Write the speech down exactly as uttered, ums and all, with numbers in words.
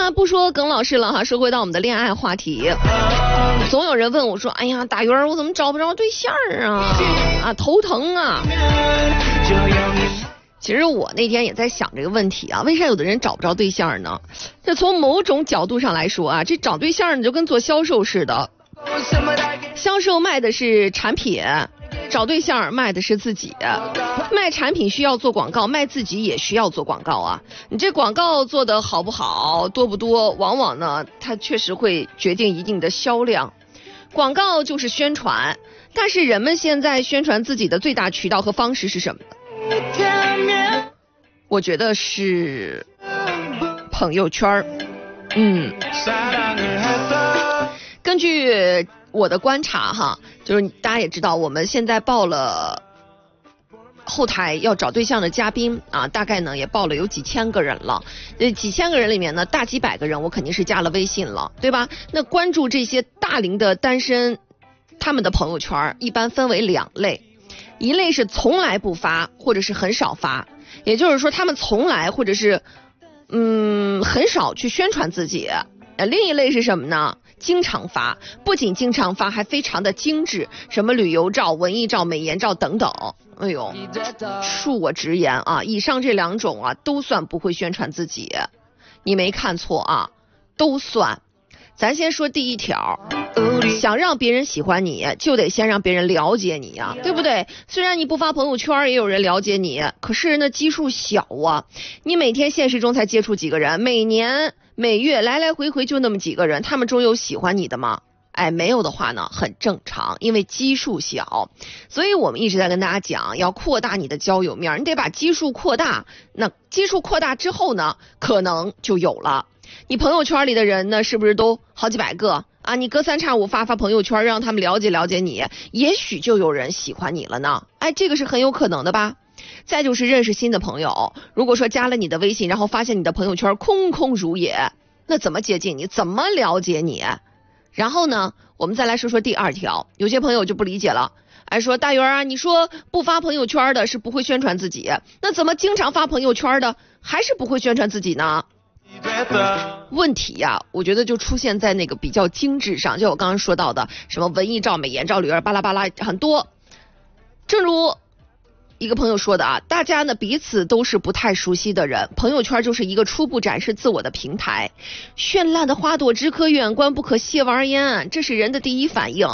那不说耿老师了哈，说回到我们的恋爱话题，总有人问我说，哎呀，大鱼儿，我怎么找不着对象啊？啊，头疼啊！其实我那天也在想这个问题啊，为啥有的人找不着对象呢？这从某种角度上来说啊，这找对象你就跟做销售似的，销售卖的是产品，找对象卖的是自己。卖产品需要做广告，卖自己也需要做广告啊。你这广告做得好不好，多不多，往往呢它确实会决定一定的销量。广告就是宣传，但是人们现在宣传自己的最大渠道和方式是什么呢？我觉得是朋友圈。嗯，根据我的观察哈，就是大家也知道，我们现在报了后台要找对象的嘉宾啊，大概呢也报了有几千个人了。这几千个人里面呢，大几百个人我肯定是加了微信了，对吧？那关注这些大龄的单身，他们的朋友圈一般分为两类，一类是从来不发，或者是很少发，也就是说他们从来或者是嗯很少去宣传自己。呃，另一类是什么呢？经常发，不仅经常发，还非常的精致，什么旅游照、文艺照、美颜照等等。哎呦，恕我直言啊，以上这两种啊，都算不会宣传自己。你没看错啊，都算。咱先说第一条，想让别人喜欢你，就得先让别人了解你呀、啊，对不对？虽然你不发朋友圈，也有人了解你，可是那基数小啊。你每天现实中才接触几个人，每年每月来来回回就那么几个人，他们中有喜欢你的吗？哎，没有的话呢，很正常，因为基数小。所以我们一直在跟大家讲，要扩大你的交友面，你得把基数扩大。那基数扩大之后呢，可能就有了。你朋友圈里的人呢，是不是都好几百个啊？你隔三差五发发朋友圈，让他们了解了解你，也许就有人喜欢你了呢。哎，这个是很有可能的吧。再就是认识新的朋友，如果说加了你的微信，然后发现你的朋友圈空空如也，那怎么接近你？怎么了解你？然后呢，我们再来说说第二条，有些朋友就不理解了，哎，说大圆啊，你说不发朋友圈的是不会宣传自己，那怎么经常发朋友圈的还是不会宣传自己呢？问题呀、啊，我觉得就出现在那个比较精致上，就我刚刚说到的什么文艺照、美颜照、旅游巴拉巴拉很多。正如一个朋友说的啊，大家呢彼此都是不太熟悉的人，朋友圈就是一个初步展示自我的平台。绚烂的花朵只可远观不可亵玩焉，这是人的第一反应。